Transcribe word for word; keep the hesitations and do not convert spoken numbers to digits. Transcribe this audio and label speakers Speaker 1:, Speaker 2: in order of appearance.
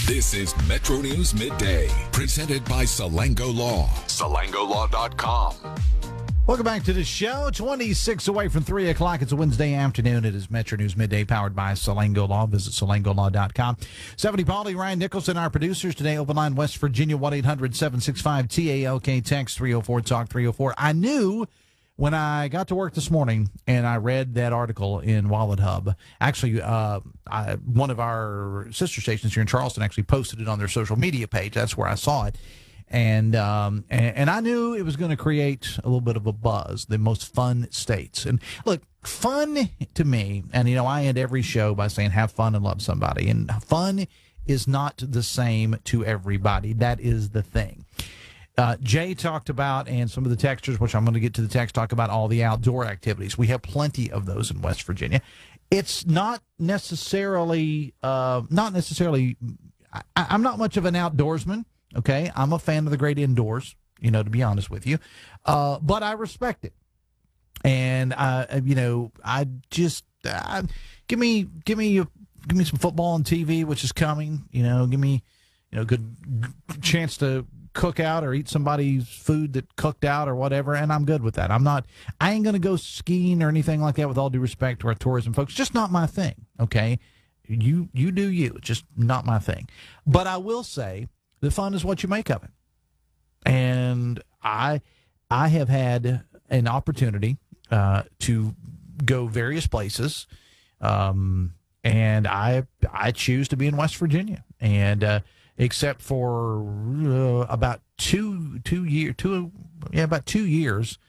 Speaker 1: This is Metro News Midday, presented by Salango Law. Salango Law dot com.
Speaker 2: Welcome back to the show. twenty-six away from three o'clock. It's a Wednesday afternoon. It is Metro News Midday, powered by Salango Law. Visit Salango Law dot com. seventy Pauly, Ryan Nicholson, our producers today. Open line West Virginia, one eight hundred seven six five T A L K. Text three oh four talk three oh four. I knew when I got to work this morning and I read that article in Wallet Hub, actually, uh, I, one of our sister stations here in Charleston actually posted it on their social media page. That's where I saw it. And, um, and and I knew it was going to create a little bit of a buzz, the most fun states. And look, fun to me, and, you know, I end every show by saying have fun and love somebody. And fun is not the same to everybody. That is the thing. Uh, Jay talked about, and some of the texters, which I'm going to get to the text, talk about all the outdoor activities. We have plenty of those in West Virginia. It's not necessarily, uh, not necessarily, I, I'm not much of an outdoorsman. Okay, I'm a fan of the great indoors, you know, to be honest with you, uh, but I respect it. And, uh, you know, I just, uh, give me, give me, give me some football on T V, which is coming, you know, give me, you know, good chance to cook out or eat somebody's food that cooked out or whatever, and I'm good with that. I'm not, I ain't going to go skiing or anything like that, with all due respect to our tourism folks. Just not my thing, okay? You, you do you. It's just not my thing. But I will say, the fun is what you make of it. And I I have had an opportunity uh, to go various places, um, and I I choose to be in West Virginia. And uh, except for uh, about two two year two yeah about two years